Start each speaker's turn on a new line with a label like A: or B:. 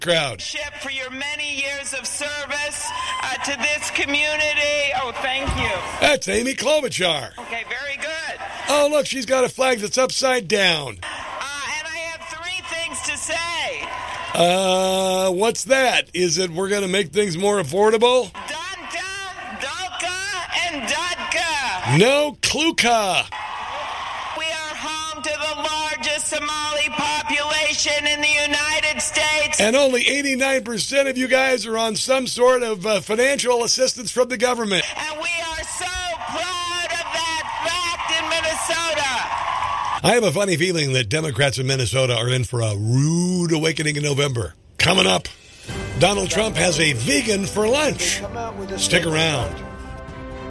A: crowd.
B: For your many years of service to this community. Oh, thank you.
A: That's Amy Klobuchar.
B: Okay, very good.
A: Oh, look, she's got a flag that's upside down.
B: And I have 3 things to say.
A: What's that? Is it we're going to make things more affordable?
B: Danta, Dalka, and Dadka.
A: No Kluka.
B: We are home to the largest Somali population in the United States.
A: And only 89% of you guys are on some sort of financial assistance from the government.
B: And we are so proud of that fact in Minnesota.
A: I have a funny feeling that Democrats in Minnesota are in for a rude awakening in November. Coming up, Donald Trump has a vegan for lunch. Stick around.